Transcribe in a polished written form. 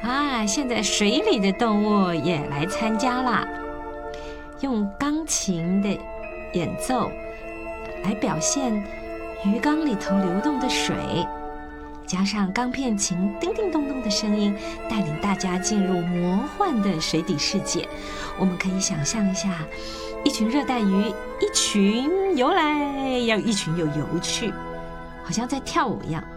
啊，现在水里的动物也来参加啦，用钢琴的演奏来表现鱼缸里头流动的水，加上钢片琴叮叮咚咚的声音，带领大家进入魔幻的水底世界。我们可以想象一下，一群热带鱼，一群游来，要一群又游去，好像在跳舞一样。